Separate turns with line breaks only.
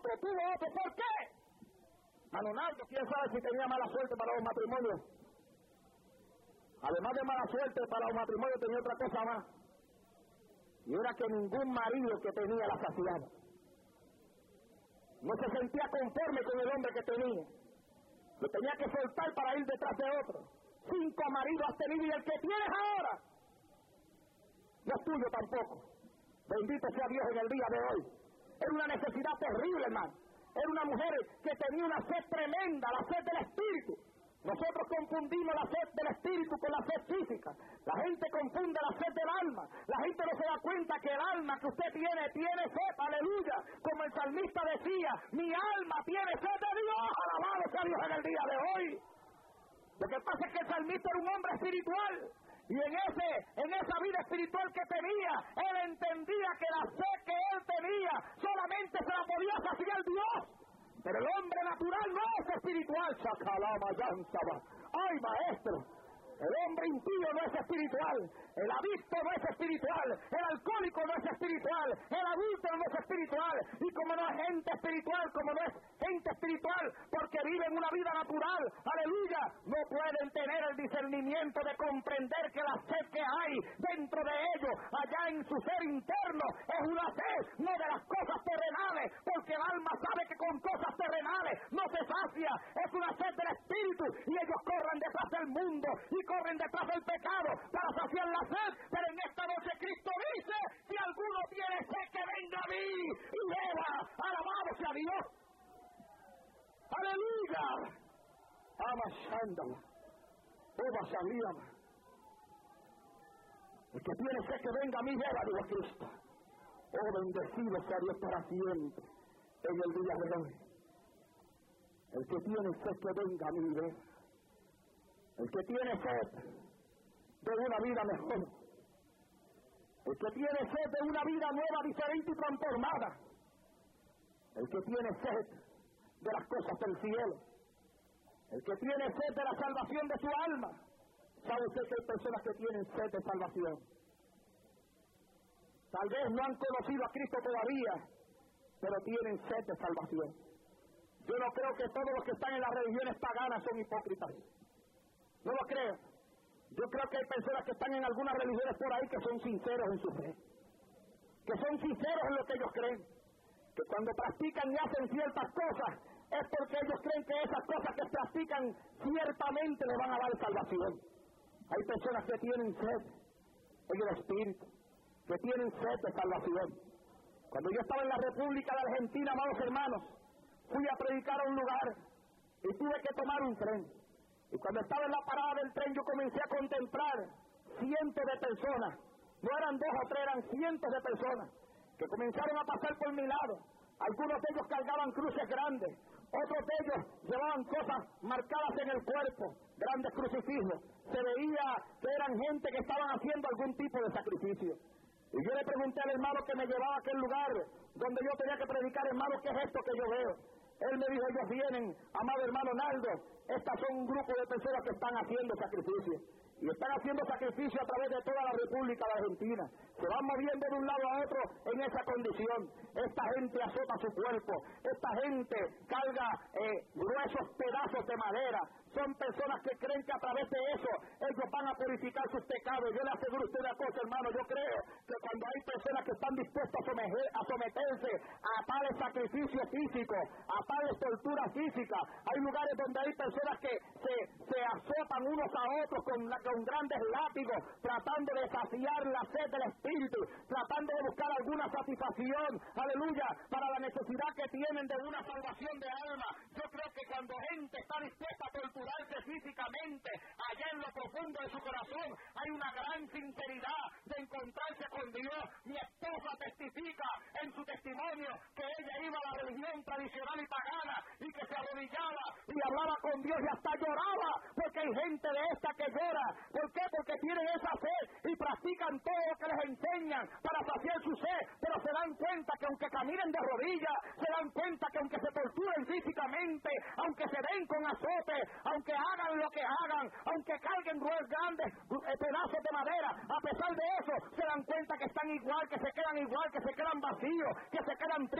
tuvo otro. ¿Por qué? Manonaldo, quién sabe si tenía mala suerte para los matrimonios. Además de mala suerte para los matrimonios, tenía otra cosa más. Y era que ningún marido que tenía la saciaba. No se sentía conforme con el hombre que tenía. Lo tenía que soltar para ir detrás de otro. 5 maridos has tenido y el que tienes ahora no es tuyo tampoco. Bendito sea Dios en el día de hoy. Era una necesidad terrible, hermano. Era una mujer que tenía una sed tremenda, la sed del espíritu. Nosotros confundimos la sed del espíritu con la sed física. La gente confunde la sed del alma. La gente no se da cuenta que el alma que usted tiene sed, aleluya. Como el salmista decía, mi alma tiene sed de Dios. Alabado sea Dios en el día de hoy. Lo que pasa es que el salmista era un hombre espiritual. Y en esa vida espiritual que tenía, él entendía que la sed que él tenía solamente se la podía saciar Dios. Pero el hombre natural no es espiritual. Sacalama, llansaba. ¡Ay, maestro! El hombre impío no es espiritual. El adicto no es espiritual. El alcohólico no es espiritual. El adúltero no es espiritual. Y como no es gente espiritual, como no es gente espiritual, porque viven una vida natural, aleluya, no pueden tener el discernimiento de comprender que la sed que hay dentro de ellos, allá en su ser interno, es una sed no de las cosas terrenales, porque el alma sabe que con cosas terrenales no se sacia. Es una sed del espíritu y ellos corren detrás del mundo y corren detrás del pecado para saciar la sed. Pero en esta noche Cristo dice, si alguno tiene sed, que venga a mí y beba. Alabado sea Dios. Aleluya. Amashándala. Oba salíama. El que tiene sed, que venga a mí, beba, dijo Cristo. Oh, bendecido sea Dios para siempre en el día de hoy. El que tiene sed, que venga a mí, beba. El que tiene sed de una vida mejor. El que tiene sed de una vida nueva, diferente y transformada. El que tiene sed de las cosas del cielo. El que tiene sed de la salvación de su alma. ¿Sabe usted que hay personas que tienen sed de salvación? Tal vez no han conocido a Cristo todavía, pero tienen sed de salvación. Yo no creo que todos los que están en las religiones paganas son hipócritas. No lo creo. Yo creo que hay personas que están en algunas religiones por ahí que son sinceros en su fe. Que son sinceros en lo que ellos creen. Que cuando practican y hacen ciertas cosas, es porque ellos creen que esas cosas que practican ciertamente le van a dar salvación. Hay personas que tienen sed en el espíritu, que tienen sed de salvación. Cuando yo estaba en la República de Argentina, amados hermanos, fui a predicar a un lugar y tuve que tomar un tren. Y cuando estaba en la parada del tren, yo comencé a contemplar cientos de personas. No eran 2 o 3, eran cientos de personas que comenzaron a pasar por mi lado. Algunos de ellos cargaban cruces grandes. Otros de ellos llevaban cosas marcadas en el cuerpo, grandes crucifijos. Se veía que eran gente que estaban haciendo algún tipo de sacrificio. Y yo le pregunté al hermano que me llevaba a aquel lugar donde yo tenía que predicar, hermano, ¿qué es esto que yo veo? Él me dijo, ellos vienen, amado hermano Naldo, estas son un grupo de personas que están haciendo sacrificio. Y están haciendo sacrificio a través de toda la República de Argentina. Se van moviendo de un lado a otro en esa condición. Esta gente azota su cuerpo. Esta gente carga gruesos pedazos de madera. Son personas que creen que a través de eso ellos van a purificar sus pecados. Yo le aseguro a usted una cosa, hermano. Yo creo que cuando hay personas que están dispuestas a someterse a tales sacrificios físicos, a tales torturas físicas, hay lugares donde hay personas que se azotan unos a otros con grandes látigos, tratando de saciar la sed del espíritu, tratando de buscar alguna satisfacción, aleluya, para la necesidad que tienen de una salvación de alma. Yo creo que cuando gente está dispuesta a torturarse físicamente, allá en lo profundo de su corazón, hay una gran sinceridad de encontrarse con Dios. Mi esposa testifica en su testimonio que ella iba a la religión tradicional y pagana y que se arrodillaba y hablaba con Dios y hasta lloraba, porque hay gente de esta que llora. ¿Por qué? Porque tienen esa sed y practican todo lo que les enseñan para saciar su sed, pero se dan cuenta que aunque caminen de rodillas, se dan cuenta que aunque se torturen físicamente, aunque se den con azotes, aunque hagan lo que hagan, aunque carguen grandes pedazos de madera, a pesar de eso, se dan cuenta que están igual, que se quedan igual, que se quedan vacíos, que se quedan tristes,